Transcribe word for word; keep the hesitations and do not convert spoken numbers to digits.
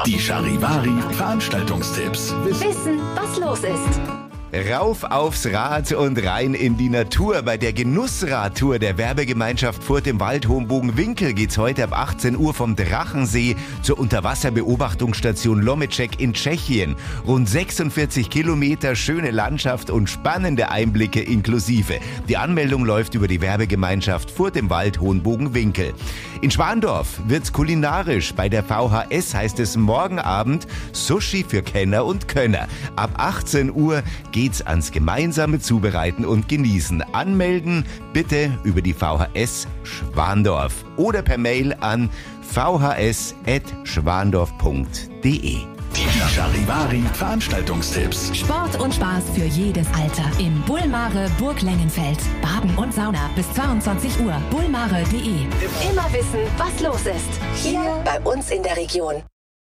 Die Charivari Veranstaltungstipps. Wissen, was los ist. Rauf aufs Rad und rein in die Natur. Bei der Genussradtour der Werbegemeinschaft Furt im Wald Hohenbogen-Winkel geht's heute ab achtzehn Uhr vom Drachensee zur Unterwasserbeobachtungsstation Lomecek in Tschechien. Rund sechsundvierzig Kilometer, schöne Landschaft und spannende Einblicke inklusive. Die Anmeldung läuft über die Werbegemeinschaft Furt im Wald Hohenbogen-Winkel. In Schwandorf wird's kulinarisch. Bei der V H S heißt es morgen Abend Sushi für Kenner und Könner. Ab achtzehn Uhr geht's ans gemeinsame Zubereiten und Genießen. Anmelden bitte über die V H S Schwandorf oder per Mail an v h s at schwandorf punkt d e. Die Charivari Veranstaltungstipps. Sport und Spaß für jedes Alter. Im Bullmare Burg Lengenfeld. Baden und Sauna bis zweiundzwanzig Uhr. bullmare punkt d e. Immer wissen, was los ist. Hier bei uns in der Region.